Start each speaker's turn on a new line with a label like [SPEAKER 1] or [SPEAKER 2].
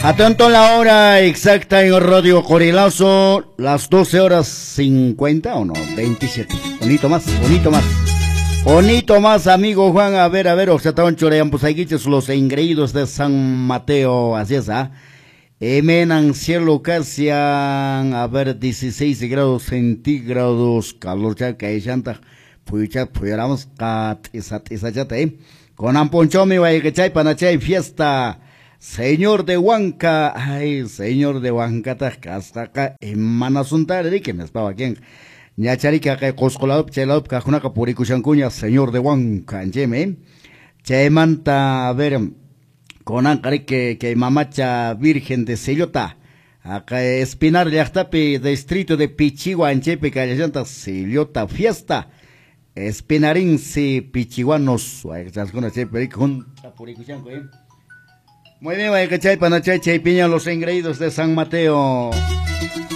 [SPEAKER 1] Atento a la hora exacta en Radio Corilazo, las 12:50 o no, 27. Bonito más, bonito más. Bonito más, amigo Juan. A ver, observaron chorean pues ahí los engreídos de San Mateo, así es, ¿ah? Emenan cielo casi a ver 16 grados centígrados, calor ya que hay llanta, pues ya pudiéramos esa chata, con amponchomi vaya que chay panachay fiesta. Señor de Huanca, ay, señor de Huanca, hasta acá en Manasuntar, que me estaba aquí en Ñacharica, que Coscolaup, Chelaup, Cajunaca, Puricuchancuña, señor de Huanca, en Chaymanta, a ver, con Ancari, que mamacha virgen de Sellota, acá Espinar de Axtape, distrito de Pichigua, en Chepe, Callallanta, Sellota, fiesta, Espinarín, si Pichiguanos, ay, con Chepe, junta Puricuchanco, Muy bien, vaya que chay, panachay, chay, piña, los engreídos de San Mateo.